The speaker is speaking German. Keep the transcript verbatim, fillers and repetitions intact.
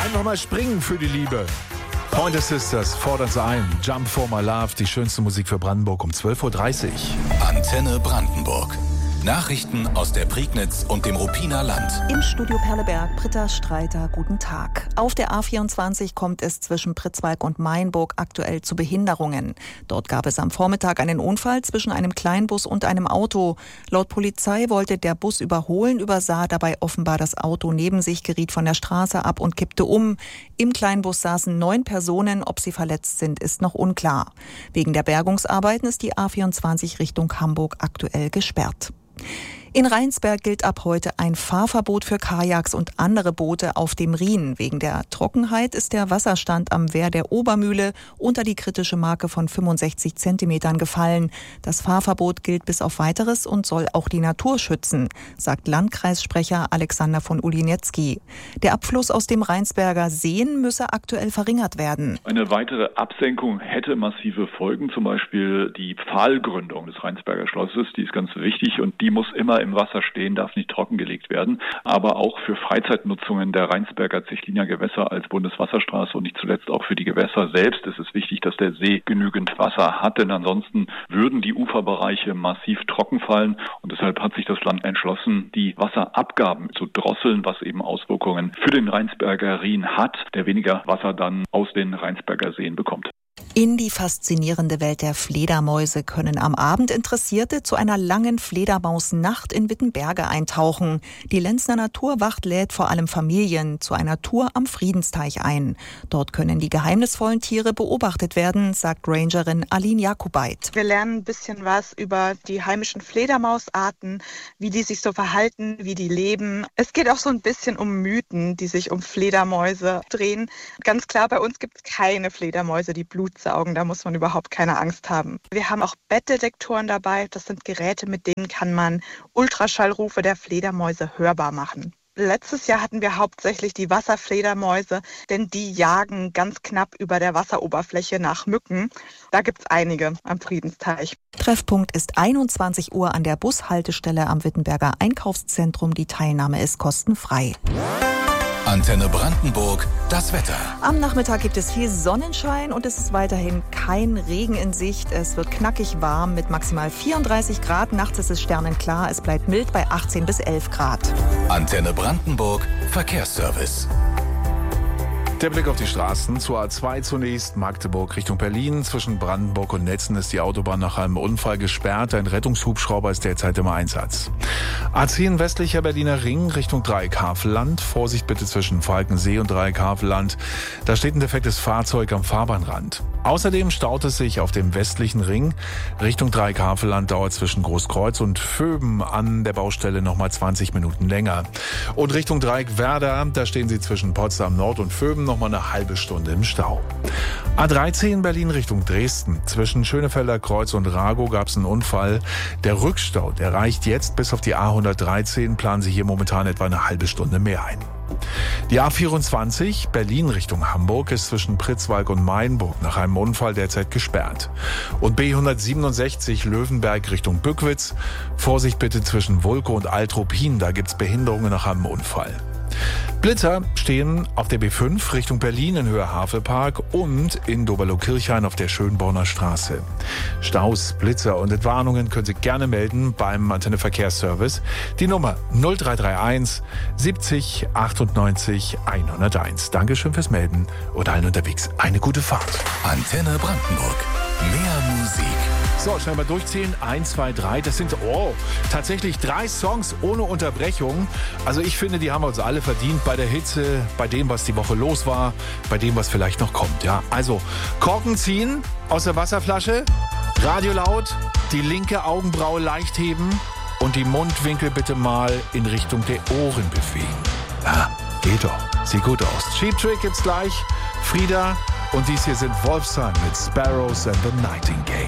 Einfach mal springen für die Liebe. Pointer Sisters fordern sie ein. Jump for my love, die schönste Musik für Brandenburg um zwölf Uhr dreißig. Antenne Brandenburg. Nachrichten aus der Prignitz und dem Ruppiner Land. Im Studio Perleberg, Britta Streiter, guten Tag. Auf der A vierundzwanzig kommt es zwischen Pritzwalk und Mainburg aktuell zu Behinderungen. Dort gab es am Vormittag einen Unfall zwischen einem Kleinbus und einem Auto. Laut Polizei wollte der Bus überholen, übersah dabei offenbar das Auto neben sich, geriet von der Straße ab und kippte um. Im Kleinbus saßen neun Personen. Ob sie verletzt sind, ist noch unklar. Wegen der Bergungsarbeiten ist die A vierundzwanzig Richtung Hamburg aktuell gesperrt. In Rheinsberg gilt ab heute ein Fahrverbot für Kajaks und andere Boote auf dem Rhin. Wegen der Trockenheit ist der Wasserstand am Wehr der Obermühle unter die kritische Marke von fünfundsechzig Zentimetern gefallen. Das Fahrverbot gilt bis auf Weiteres und soll auch die Natur schützen, sagt Landkreissprecher Alexander von Ulinietzky. Der Abfluss aus dem Rheinsberger Seen müsse aktuell verringert werden. Eine weitere Absenkung hätte massive Folgen, zum Beispiel die Pfahlgründung des Rheinsberger Schlosses. Die ist ganz wichtig und die muss immer im Wasser stehen, darf nicht trockengelegt werden. Aber auch für Freizeitnutzungen der Rheinsberger Zechliner Gewässer als Bundeswasserstraße und nicht zuletzt auch für die Gewässer selbst ist es wichtig, dass der See genügend Wasser hat, denn ansonsten würden die Uferbereiche massiv trocken fallen und deshalb hat sich das Land entschlossen, die Wasserabgaben zu drosseln, was eben Auswirkungen für den Rheinsberger Rhin hat, der weniger Wasser dann aus den Rheinsberger Seen bekommt. In die faszinierende Welt der Fledermäuse können am Abend Interessierte zu einer langen Fledermausnacht in Wittenberge eintauchen. Die Lenzner Naturwacht lädt vor allem Familien zu einer Tour am Friedensteich ein. Dort können die geheimnisvollen Tiere beobachtet werden, sagt Rangerin Aline Jakubait. Wir lernen ein bisschen was über die heimischen Fledermausarten, wie die sich so verhalten, wie die leben. Es geht auch so ein bisschen um Mythen, die sich um Fledermäuse drehen. Ganz klar, bei uns gibt es keine Fledermäuse, die Blut saugen, da muss man überhaupt keine Angst haben. Wir haben auch Bettdetektoren dabei, das sind Geräte, mit denen kann man Ultraschallrufe der Fledermäuse hörbar machen. Letztes Jahr hatten wir hauptsächlich die Wasserfledermäuse, denn die jagen ganz knapp über der Wasseroberfläche nach Mücken. Da gibt es einige am Friedensteich. Treffpunkt ist einundzwanzig Uhr an der Bushaltestelle am Wittenberger Einkaufszentrum. Die Teilnahme ist kostenfrei. Antenne Brandenburg, das Wetter. Am Nachmittag gibt es viel Sonnenschein und es ist weiterhin kein Regen in Sicht. Es wird knackig warm mit maximal vierunddreißig Grad. Nachts ist es sternenklar. Es bleibt mild bei achtzehn bis elf Grad. Antenne Brandenburg, Verkehrsservice. Der Blick auf die Straßen. Zur A zwei zunächst, Magdeburg Richtung Berlin. Zwischen Brandenburg und Netzen ist die Autobahn nach einem Unfall gesperrt. Ein Rettungshubschrauber ist derzeit im Einsatz. A zehn westlicher Berliner Ring Richtung Dreieck-Havelland. Vorsicht bitte zwischen Falkensee und Dreieck-Havelland. Da steht ein defektes Fahrzeug am Fahrbahnrand. Außerdem staut es sich auf dem westlichen Ring Richtung Dreieck-Havelland, dauert zwischen Großkreuz und Vöben an der Baustelle nochmal zwanzig Minuten länger. Und Richtung Dreieck-Werder, da stehen Sie zwischen Potsdam Nord und Vöben nochmal eine halbe Stunde im Stau. A dreizehn Berlin Richtung Dresden. Zwischen Schönefelder Kreuz und Ragow gab es einen Unfall. Der Rückstau, der reicht jetzt bis auf die A hundertdreizehn, planen Sie hier momentan etwa eine halbe Stunde mehr ein. Die A vierundzwanzig Berlin Richtung Hamburg ist zwischen Pritzwalk und Mainburg nach einem Unfall derzeit gesperrt. Und B hundertsiebenundsechzig Löwenberg Richtung Bückwitz. Vorsicht bitte zwischen Vulko und Altruppin, da gibt's Behinderungen nach einem Unfall. Blitzer stehen auf der B fünf Richtung Berlin in Höhe Havelpark und in Doberlo-Kirchhain auf der Schönborner Straße. Staus, Blitzer und Entwarnungen können Sie gerne melden beim Antenne Verkehrsservice. Die Nummer null drei drei eins siebzig achtundneunzig hunderteins. Dankeschön fürs Melden und allen unterwegs eine gute Fahrt. Antenne Brandenburg. Mehr Musik. So, schnell mal durchzählen. Eins, zwei, drei. Das sind, oh, tatsächlich drei Songs ohne Unterbrechung. Also ich finde, die haben wir uns alle verdient bei der Hitze, bei dem, was die Woche los war, bei dem, was vielleicht noch kommt. Ja, also Korken ziehen aus der Wasserflasche, Radio laut, die linke Augenbraue leicht heben und die Mundwinkel bitte mal in Richtung der Ohren bewegen. Ja, geht doch. Sieht gut aus. Cheap Trick gibt's gleich. Frieda und dies hier sind Wolfsheim mit Sparrows and the Nightingale.